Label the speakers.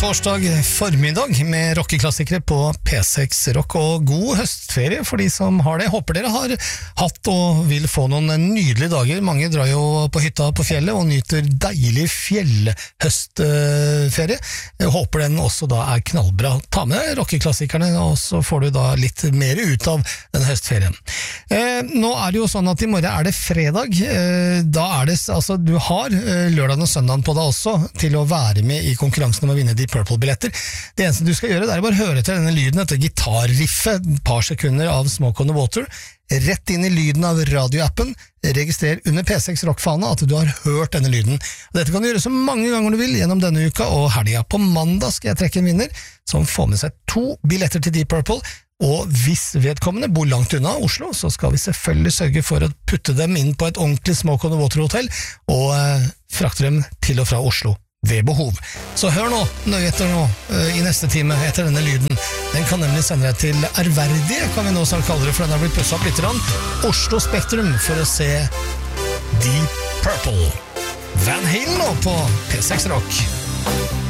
Speaker 1: torsdag formiddag med rockeklassikere på P6 Rock, og god høstferie for de som har det. Håper dere har hatt og vil få noen nydelige dager. Mange drar jo på hytta på fjellet og nyter deilig fjellhøstferie. Jeg håper den også da er knallbra. Ta med rockeklassikerne, og så får du da litt mer ut av den høstferien. Nå er det jo sånn at i morgen er det fredag. Da er det, altså du har lørdagen og søndagen på deg også til å være med i konkurransen om å vinne Deep Purple-billetter. Det eneste du skal gjøre, det er bare høre til denne lyden, dette gitarriffet, et par sekunder av Smoke on the Water, rett inn i lyden av radioappen, registrer under P6 Rock-fana at du har hørt denne lyden. Dette kan du gjøre så mange ganger du vil gjennom denne uka og helga. På mandag skal jeg trekke en vinner som får med seg 2 billetter til Deep Purple, og hvis vedkommende bor langt unna Oslo, så skal vi selvfølgelig sørge for å putte dem inn på et ordentlig Smoke on the Water-hotell og frakte dem til og fra Oslo ved behov. Så hør nå, nøye etter nå, i neste time etter denne lyden. Den kan nemlig sende deg til ærverdige, kan vi nå snart kalle det, for den har blitt pusset opp litt rann, Oslo Spektrum, for å se Deep Purple. Van Halen nå på P6 Rock.